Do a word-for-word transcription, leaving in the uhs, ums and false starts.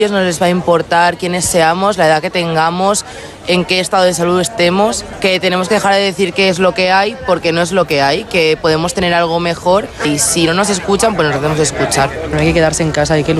No les va a importar quiénes seamos, la edad que tengamos, en qué estado de salud estemos, que tenemos que dejar de decir qué es lo que hay, porque no es lo que hay, que podemos tener algo mejor y si no nos escuchan, pues nos hacemos escuchar. No hay que quedarse en casa, hay que luchar.